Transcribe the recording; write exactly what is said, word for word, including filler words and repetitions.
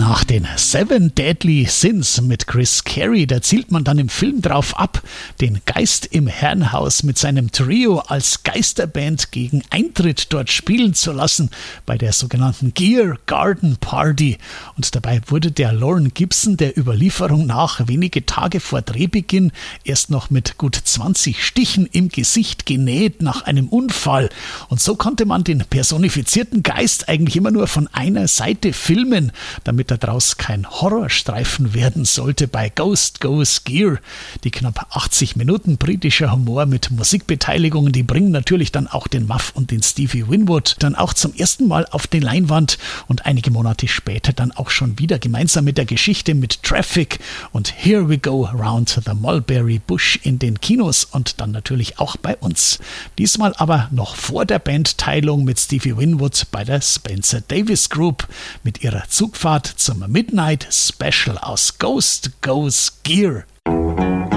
Nach den Seven Deadly Sins mit Chris Carey, da zielt man dann im Film drauf ab, den Geist im Herrenhaus mit seinem Trio als Geisterband gegen Eintritt dort spielen zu lassen bei der sogenannten Gear Garden Party. Und dabei wurde der Lorne Gibson der Überlieferung nach wenige Tage vor Drehbeginn erst noch mit gut zwanzig Stichen im Gesicht genäht nach einem Unfall. Und so konnte man den personifizierten Geist eigentlich immer nur von einer Seite filmen, damit daraus kein Horrorstreifen werden sollte bei Ghost Goes Gear. Die knapp achtzig Minuten britischer Humor mit Musikbeteiligungen, die bringen natürlich dann auch den Muff und den Stevie Winwood dann auch zum ersten Mal auf die Leinwand und einige Monate später dann auch schon wieder gemeinsam mit der Geschichte mit Traffic und Here We Go Round the Mulberry Bush in den Kinos und dann natürlich auch bei uns. Diesmal aber noch vor der Bandteilung mit Stevie Winwood bei der Spencer Davis Group mit ihrer Zugfahrt zum Midnight Special aus Ghost Goes Gear.